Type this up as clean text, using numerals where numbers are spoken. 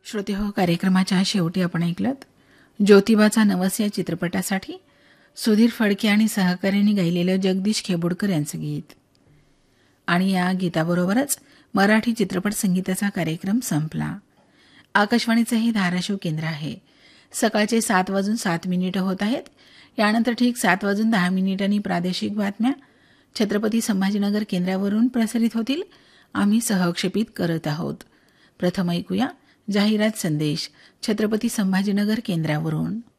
श्रोते हो, कार्यक्रमाच्या शेवटी आपण ऐकलत ज्योतिबाचा नवस या चित्रपटासाठी सुधीर फडके आणि सहकार्याने गायलेलं जगदीश खेबोडकर यांचं गीत. आणि या गीताबरोबरच मराठी चित्रपट संगीताचा कार्यक्रम संपला. आकाशवाणीचं हे धाराशिव केंद्र आहे. सकाळचे 7:07 होत आहेत. यानंतर ठीक 7:10 प्रादेशिक बातम्या छत्रपती संभाजीनगर केंद्रावरून प्रसारित होतील. आम्ही सहक्षेपित करत आहोत. प्रथम ऐकूया जाहिरात संदेश छत्रपती संभाजीनगर केंद्रावरून.